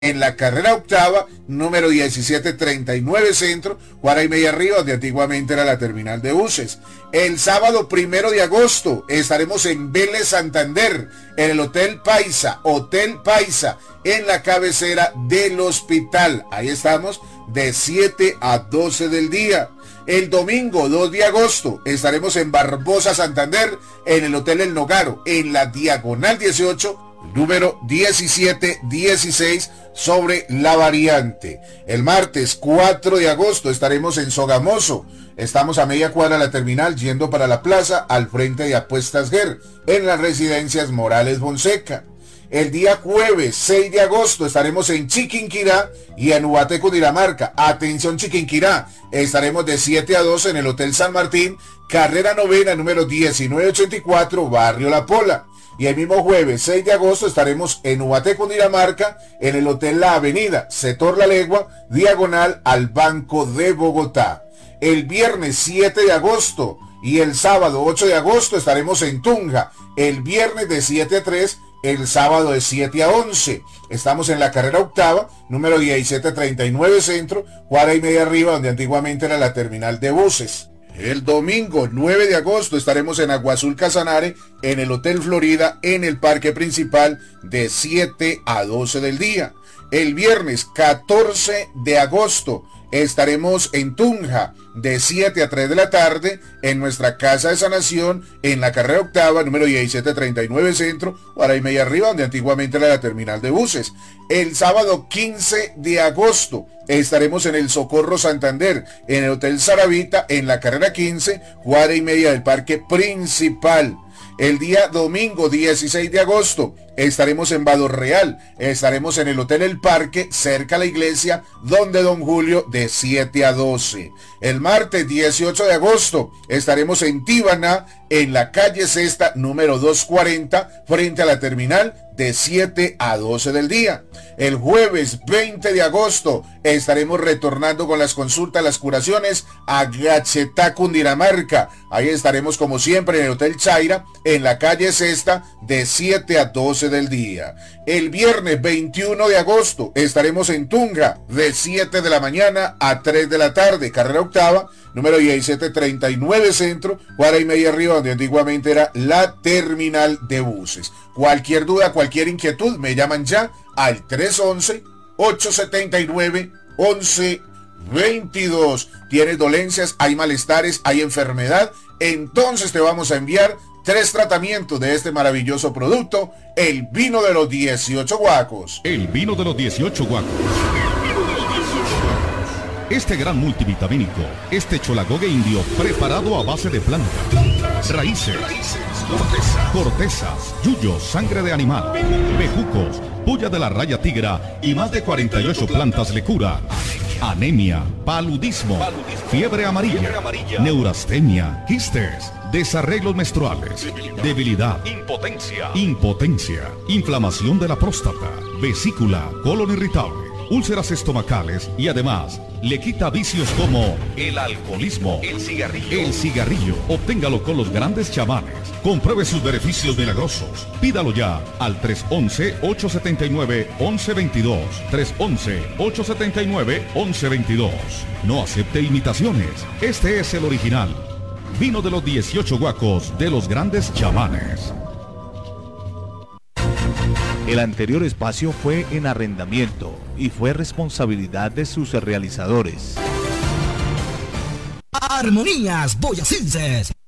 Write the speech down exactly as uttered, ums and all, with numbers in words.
en la carrera octava, número diecisiete treinta y nueve Centro, cuadra y media arriba, donde antiguamente era la terminal de buses. El sábado primero de agosto estaremos en Vélez, Santander, en el Hotel Paisa, Hotel Paisa, en la cabecera del hospital. Ahí estamos de siete a doce del día. El domingo dos de agosto estaremos en Barbosa, Santander, en el Hotel El Nogaro, en la Diagonal dieciocho, número diecisiete dieciséis, sobre la variante. El martes cuatro de agosto estaremos en Sogamoso. Estamos a media cuadra de la terminal yendo para la plaza al frente de Apuestas Ger, en las residencias Morales Fonseca. El día jueves seis de agosto estaremos en Chiquinquirá y en Ubaté, Cundinamarca. Atención Chiquinquirá, estaremos de siete a doce en el Hotel San Martín, carrera novena, número diecinueve ochenta y cuatro, Barrio La Pola. Y el mismo jueves seis de agosto estaremos en Ubaté, Cundinamarca, en el Hotel La Avenida, sector La Legua, diagonal al Banco de Bogotá. El viernes siete de agosto y el sábado ocho de agosto estaremos en Tunja. El viernes de siete a tres, el sábado de siete a once. Estamos en la carrera octava, número diecisiete treinta y nueve Centro, cuadra y media arriba, donde antiguamente era la terminal de buses. El domingo nueve de agosto estaremos en Agua Azul Casanare, en el Hotel Florida, en el parque principal, de siete a doce del día. El viernes catorce de agosto estaremos en Tunja, de siete a tres de la tarde, en nuestra casa de sanación, en la carrera octava, número diecisiete treinta y nueve Centro, hora y media arriba, donde antiguamente era la terminal de buses. El sábado quince de agosto estaremos en el Socorro Santander, en el Hotel Saravita, en la carrera quince, cuadra y media del parque principal. El día domingo dieciséis de agosto estaremos en Vado Real, estaremos en el Hotel El Parque, cerca a la iglesia, donde Don Julio, de siete a doce. El martes dieciocho de agosto estaremos en Tíbana, en la calle Sexta, número doscientos cuarenta, frente a la terminal, de siete a doce del día. El jueves veinte de agosto estaremos retornando con las consultas, las curaciones a Gachetá, Cundinamarca. Ahí estaremos como siempre en el Hotel Chaira, en la calle Sexta, de siete a doce del día. El viernes veintiuno de agosto estaremos en Tunja, de siete de la mañana a tres de la tarde, carrera octava, número diecisiete treinta y nueve Centro, cuadra y media arriba, donde antiguamente era la terminal de buses. Cualquier duda, cualquier inquietud, me llaman ya al tres once, ocho setenta y nueve, once veintidós. Tienes dolencias, hay malestares, hay enfermedad, entonces te vamos a enviar tres tratamientos de este maravilloso producto, el vino de los dieciocho guacos. El vino de los dieciocho guacos. Este gran multivitamínico, este cholagogue indio preparado a base de plantas, raíces, cortezas, yuyos, sangre de animal, bejucos, puya de la raya tigra y más de cuarenta y ocho plantas le curan. Anemia, paludismo, fiebre amarilla, neurastenia, quistes, desarreglos menstruales, debilidad, impotencia, impotencia, inflamación de la próstata, vesícula, colon irritable, úlceras estomacales y además le quita vicios como el alcoholismo, el cigarrillo. El cigarrillo, obténgalo con los grandes chamanes. Compruebe sus beneficios milagrosos. Pídalo ya al tres once, ocho setenta y nueve, once veintidós. tres once, ocho setenta y nueve, once veintidós. No acepte imitaciones. Este es el original. Vino de los dieciocho guacos de los grandes chamanes. El anterior espacio fue en arrendamiento y fue responsabilidad de sus realizadores. Armonías Boyacenses.